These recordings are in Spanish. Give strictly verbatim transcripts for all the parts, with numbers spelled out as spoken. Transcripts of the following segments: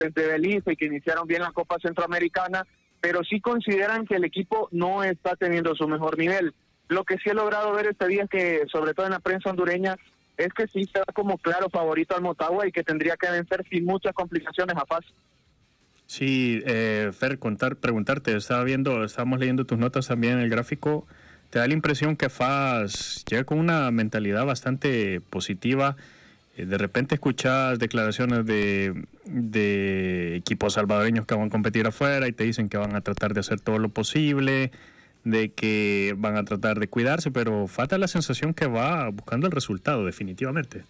de Belice y que iniciaron bien la Copa Centroamericana, pero sí consideran que el equipo no está teniendo su mejor nivel. Lo que sí he logrado ver este día es que, sobre todo en la prensa hondureña, es que sí se da como claro favorito al Motagua y que tendría que vencer sin muchas complicaciones a F A S. Sí, eh, Fer, contar, preguntarte, estaba viendo, estábamos leyendo tus notas también en el gráfico, ¿te da la impresión que F A S llega con una mentalidad bastante positiva? Eh, de repente escuchas declaraciones de, de equipos salvadoreños que van a competir afuera y te dicen que van a tratar de hacer todo lo posible, de que van a tratar de cuidarse, pero falta la sensación que va buscando el resultado, definitivamente.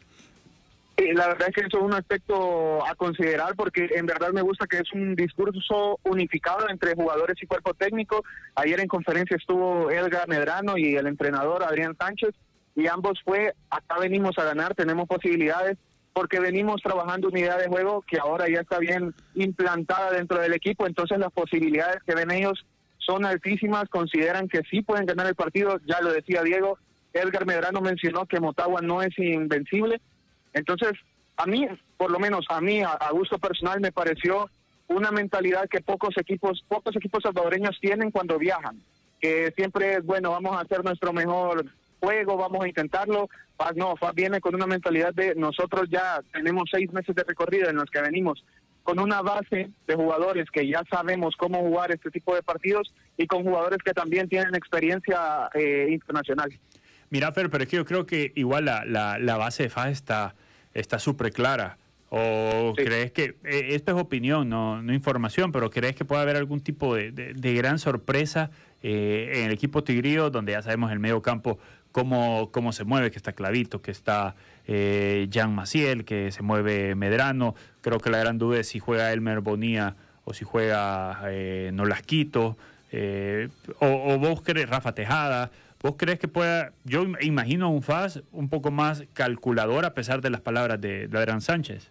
Sí, la verdad es que eso es un aspecto a considerar porque en verdad me gusta que es un discurso unificado entre jugadores y cuerpo técnico. Ayer en conferencia estuvo Edgar Medrano y el entrenador Adrián Sánchez y ambos fue, acá venimos a ganar, tenemos posibilidades porque venimos trabajando unidad de juego que ahora ya está bien implantada dentro del equipo, entonces las posibilidades que ven ellos son altísimas, consideran que sí pueden ganar el partido, ya lo decía Diego, Edgar Medrano mencionó que Motagua no es invencible. Entonces, a mí, por lo menos a mí, a, a gusto personal, me pareció una mentalidad que pocos equipos pocos equipos salvadoreños tienen cuando viajan, que siempre es, bueno, vamos a hacer nuestro mejor juego, vamos a intentarlo. F A S no, F A S viene con una mentalidad de nosotros ya tenemos seis meses de recorrido en los que venimos con una base de jugadores que ya sabemos cómo jugar este tipo de partidos y con jugadores que también tienen experiencia eh, internacional. Mira, Fer, pero es que yo creo que igual la, la, la base de F A S está está súper clara. ¿O sí. crees que, eh, esto es opinión, no, no información, pero crees que puede haber algún tipo de, de, de gran sorpresa eh, en el equipo tigrío, donde ya sabemos el medio campo cómo, cómo se mueve, que está Clavito, que está eh, Jan Maciel, que se mueve Medrano? Creo que la gran duda es si juega Elmer Bonilla o si juega eh, Nolasquito, eh, o, o vos crees Rafa Tejada. ¿Vos crees que pueda, yo imagino un F A S un poco más calculador a pesar de las palabras de, de Adrián Sánchez?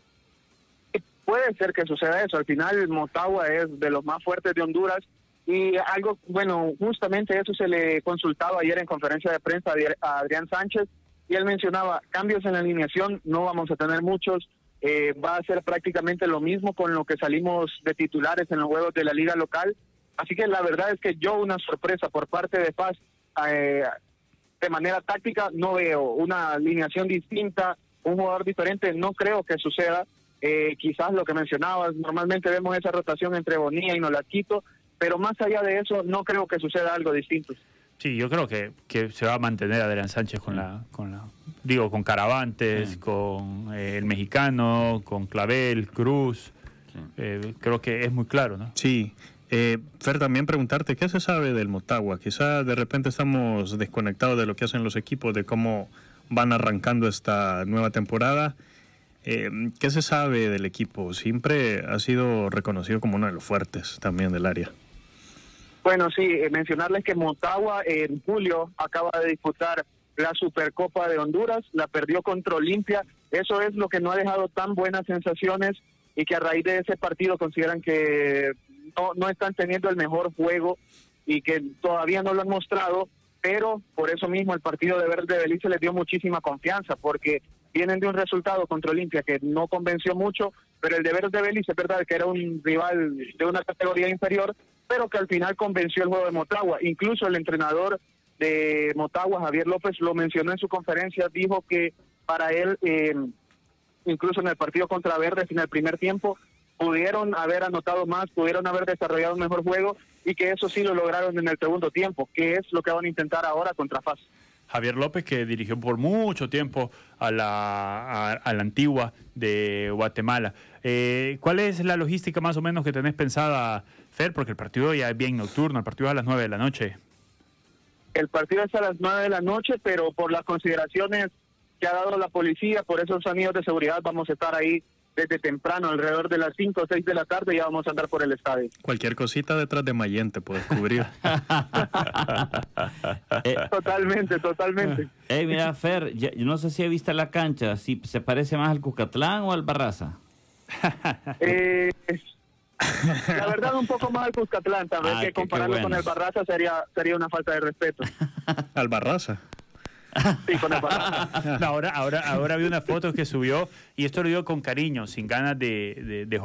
Puede ser que suceda eso. Al final Motagua es de los más fuertes de Honduras y algo, bueno, justamente eso se le consultaba ayer en conferencia de prensa a Adrián Sánchez y él mencionaba cambios en la alineación, no vamos a tener muchos, eh, va a ser prácticamente lo mismo con lo que salimos de titulares en los juegos de la liga local. Así que la verdad es que yo una sorpresa por parte de F A S Eh, de manera táctica no veo una alineación distinta, un jugador diferente, no creo que suceda. Eh, quizás lo que mencionabas, normalmente vemos esa rotación entre Bonilla y Nolasquito, pero más allá de eso no creo que suceda algo distinto. Sí, yo creo que, que se va a mantener Adrián Sánchez con la, con la digo, con Caravantes, sí. con eh, el mexicano, con Clavel, Cruz, sí. eh, creo que es muy claro, ¿no? Sí. Eh, Fer, también preguntarte, ¿qué se sabe del Motagua? Quizá de repente estamos desconectados de lo que hacen los equipos, de cómo van arrancando esta nueva temporada. Eh, ¿Qué se sabe del equipo? Siempre ha sido reconocido como uno de los fuertes también del área. Bueno, sí, eh, mencionarles que Motagua en julio acaba de disputar la Supercopa de Honduras, la perdió contra Olimpia, eso es lo que no ha dejado tan buenas sensaciones y que a raíz de ese partido consideran que No, no están teniendo el mejor juego y que todavía no lo han mostrado, pero por eso mismo el partido de Verde Belice les dio muchísima confianza, porque vienen de un resultado contra Olimpia que no convenció mucho, pero el de Verde Belice es verdad que era un rival de una categoría inferior, pero que al final convenció el juego de Motagua. Incluso el entrenador de Motagua, Javier López, lo mencionó en su conferencia, dijo que para él, eh, incluso en el partido contra Verde, en el primer tiempo, pudieron haber anotado más, pudieron haber desarrollado un mejor juego y que eso sí lo lograron en el segundo tiempo, que es lo que van a intentar ahora contra F A S. Javier López, que dirigió por mucho tiempo a la, a, a la Antigua de Guatemala. Eh, ¿Cuál es la logística más o menos que tenés pensada, Fer? Porque el partido ya es bien nocturno, el partido es a las nueve de la noche. El partido es a las nueve de la noche, pero por las consideraciones que ha dado la policía, por esos anillos de seguridad, vamos a estar ahí desde temprano, alrededor de las cinco o seis de la tarde, ya vamos a andar por el estadio. Cualquier cosita detrás de Mayén te puedes cubrir. eh, totalmente, totalmente. Hey, mira, Fer, yo no sé si he visto la cancha, si se parece más al Cucatlán o al Barraza. eh, la verdad, un poco más al Cuscatlán, tal vez, ah, que compararlo bueno. con el Barraza sería, sería una falta de respeto. ¿Al Barraza? Sí, con el Barraza. No, ahora, ahora, ahora vi una foto que subió y esto lo dio con cariño, sin ganas de, de, de